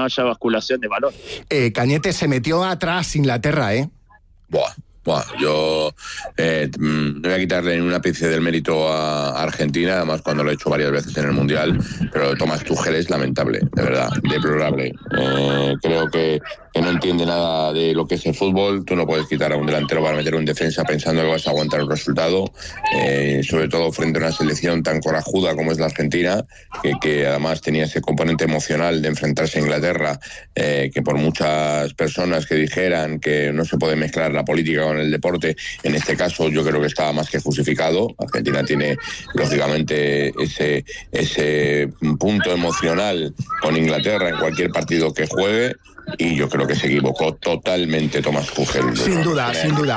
no haya basculación de balón. Cañete, se metió atrás Inglaterra, ¿eh? Yo no voy a quitarle ni un ápice del mérito a Argentina, además cuando lo he hecho varias veces en el Mundial, pero Thomas Tuchel es lamentable, de verdad, deplorable. Creo que no entiende nada de lo que es el fútbol. Tú no puedes quitar a un delantero para meter un defensa pensando que vas a aguantar un resultado, sobre todo frente a una selección tan corajuda como es la Argentina, que además tenía ese componente emocional de enfrentarse a Inglaterra, que por muchas personas que dijeran que no se puede mezclar la política con el deporte, en este caso yo creo que estaba más que justificado. Argentina tiene lógicamente ese punto emocional con Inglaterra en cualquier partido que juegue, y yo creo que se equivocó totalmente Tomás Tuchel. Sin duda.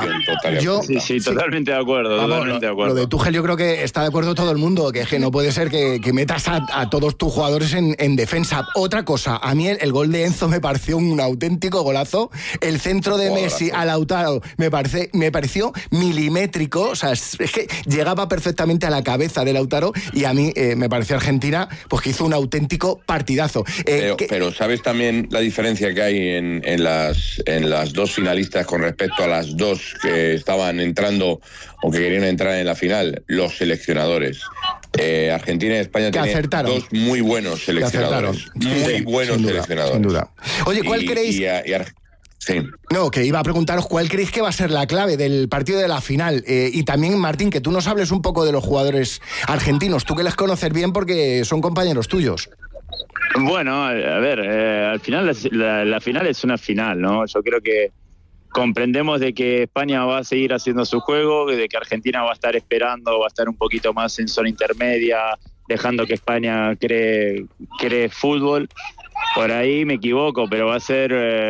Sí, totalmente de acuerdo. Vamos, lo de Tuchel yo creo que está de acuerdo todo el mundo, que no puede ser que metas a todos tus jugadores en defensa. Otra cosa, a mí el gol de Enzo me pareció un auténtico golazo. El centro de Messi a Lautaro me pareció milimétrico, o sea, es que llegaba perfectamente a la cabeza de Lautaro, y a mí me pareció Argentina pues que hizo un auténtico partidazo. Pero ¿sabes también la diferencia que hay en las dos finalistas con respecto a las dos que estaban entrando o que querían entrar en la final? Los seleccionadores. Argentina y España tenían dos muy buenos seleccionadores. Muy buenos seleccionadores. Sin duda. Oye, ¿cuál creéis? Sí. No, que iba a preguntaros cuál creéis que va a ser la clave del partido de la final. Y también, Martín, que tú nos hables un poco de los jugadores argentinos, tú que les conoces bien porque son compañeros tuyos. Bueno, a ver, al final la final es una final, ¿no? Yo creo que comprendemos de que España va a seguir haciendo su juego, de que Argentina va a estar esperando, va a estar un poquito más en zona intermedia, dejando que España cree fútbol. Por ahí me equivoco, pero va a ser,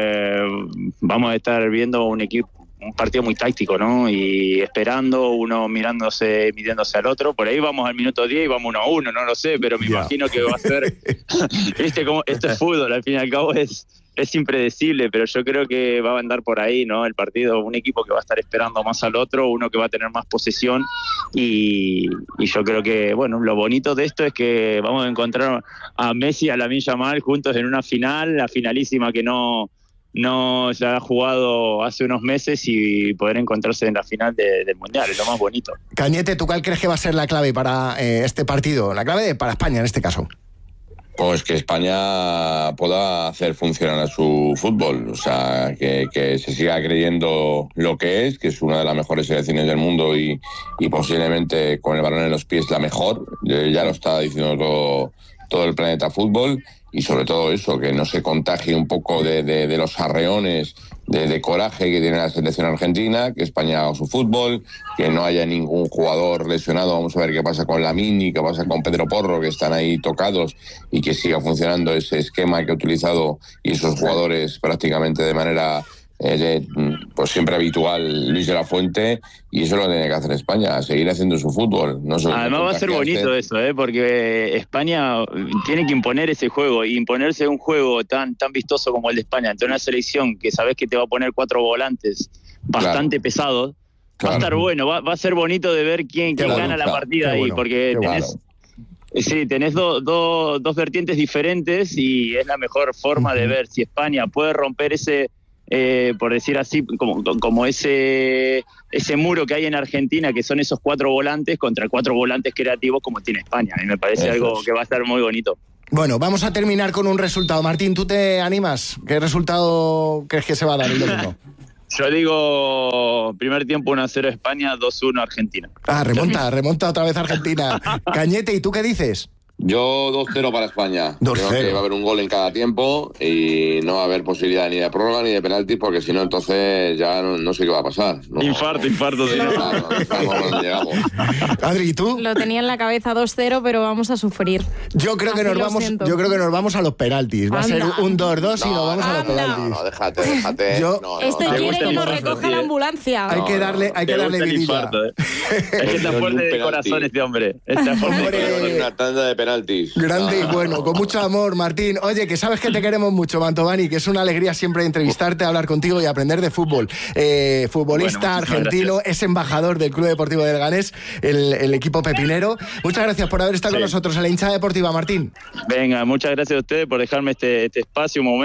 vamos a estar viendo un partido muy táctico, ¿no? Y esperando, uno midiéndose al otro. Por ahí vamos al minuto 10 y vamos 1-1, no lo sé, pero me imagino que va a ser, viste, como esto es fútbol, al fin y al cabo es impredecible, pero yo creo que va a andar por ahí, ¿no? El partido, un equipo que va a estar esperando más al otro, uno que va a tener más posesión, y yo creo que, bueno, lo bonito de esto es que vamos a encontrar a Messi y a Lamine Yamal juntos en una final, la finalísima que no se ha jugado hace unos meses, y poder encontrarse en la final del Mundial, es lo más bonito. Cañete, ¿tú cuál crees que va a ser la clave para este partido? La clave para España en este caso. Pues que España pueda hacer funcionar a su fútbol, o sea, que se siga creyendo lo que es una de las mejores selecciones del mundo y posiblemente con el balón en los pies la mejor. Ya lo está diciendo todo el planeta fútbol, y sobre todo eso, que no se contagie un poco de los arreones de coraje que tiene la selección argentina, que España haga su fútbol, que no haya ningún jugador lesionado. Vamos a ver qué pasa con Lamine y qué pasa con Pedro Porro, que están ahí tocados, y que siga funcionando ese esquema que ha utilizado y esos jugadores prácticamente de manera pues siempre habitual Luis de la Fuente, y eso lo tiene que hacer España, seguir haciendo su fútbol. Además va a ser bonito eso, porque España tiene que imponer ese juego, y imponerse un juego tan vistoso como el de España, ante una selección que sabes que te va a poner 4 volantes bastante pesados. Va a estar bueno, va a ser bonito de ver quién gana la partida ahí, porque tenés dos vertientes diferentes, y es la mejor forma de ver si España puede romper ese, por decir así, como ese muro que hay en Argentina, que son esos 4 volantes contra 4 volantes creativos como tiene España. A mí me parece algo que va a estar muy bonito. Bueno, vamos a terminar con un resultado. Martín, ¿tú te animas? ¿Qué resultado crees que se va a dar el domingo? Yo digo, primer tiempo 1-0 España, 2-1 Argentina. Remonta otra vez Argentina. Cañete, ¿y tú qué dices? Yo 2-0 para España. 2-0. Creo que va a haber un gol en cada tiempo y no va a haber posibilidad ni de prórroga ni de penaltis, porque si no, entonces ya no sé qué va a pasar. Infarto. Claro, no sabemos dónde llegamos. Adri, ¿y tú? Lo tenía en la cabeza 2-0, pero vamos a sufrir. Yo creo que nos vamos a los penaltis. Va a ser un 2-2 y nos vamos a los penaltis. No, déjate. Quiere que nos recoja la ambulancia. Hay que darle vidilla. Es que está fuerte de corazón este hombre. Está fuerte de una tanda de penaltis. Grande y bueno, con mucho amor, Martín. Oye, que sabes que te queremos mucho, Mantovani, que es una alegría siempre entrevistarte, hablar contigo y aprender de fútbol. Futbolista argentino, es embajador del Club Deportivo de Leganés, el equipo pepinero. Muchas gracias por haber estado con nosotros en la hinchada deportiva, Martín. Venga, muchas gracias a ustedes por dejarme este espacio, un momento.